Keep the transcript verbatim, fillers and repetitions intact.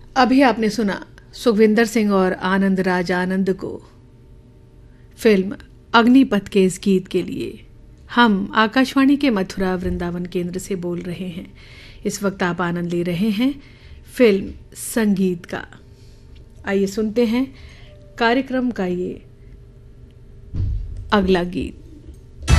अभी आपने सुना सुखविंदर सिंह और आनंद राज आनंद को फिल्म अग्निपथ के इस गीत के लिए। हम आकाशवाणी के मथुरा वृंदावन केंद्र से बोल रहे हैं। इस वक्त आप आनंद ले रहे हैं फिल्म संगीत का। आइए सुनते हैं कार्यक्रम का ये अगला गीत।